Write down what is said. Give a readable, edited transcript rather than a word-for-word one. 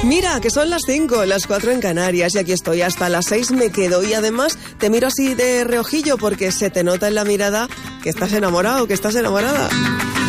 Mira, que son las 5, las 4 en Canarias y aquí estoy, hasta las 6 me quedo y además te miro así de reojillo porque se te nota en la mirada que estás enamorado, que estás enamorada.